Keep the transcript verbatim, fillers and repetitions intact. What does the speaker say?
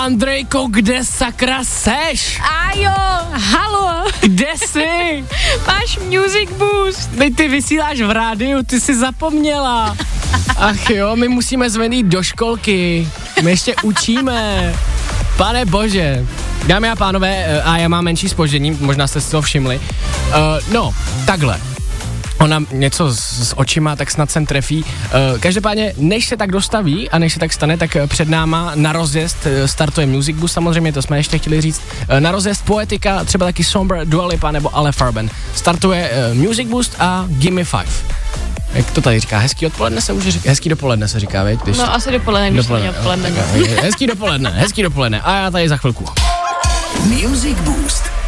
Andrejko, kde sakra seš? A jo, halo. Kde jsi? Máš Music Boost. Teď ty vysíláš v rádiu, ty jsi zapomněla. Ach jo, my musíme zvenit do školky, my ještě učíme. Pane bože. Dámy a pánové, a já mám menší zpoždění, možná jste si to všimli. Uh, no, takhle. Ona něco s, s očima, tak snad sem trefí. Uh, každopádně, než se tak dostaví a než se tak stane, tak před náma na rozjezd startuje Music Boost, samozřejmě, to jsme ještě chtěli říct. Uh, na rozjezd Poetika, třeba taky Somber, Dua Lipa nebo Ale Farben. Startuje uh, Music Boost a Gimme Five. Jak to tady říká? Hezký odpoledne se může říkat? Hezký dopoledne se říká, veď? No asi dopoledne, když dopoledne, odpoledne. Hezký dopoledne, hezký dopoledne. A já tady za chvilku. Music Boost.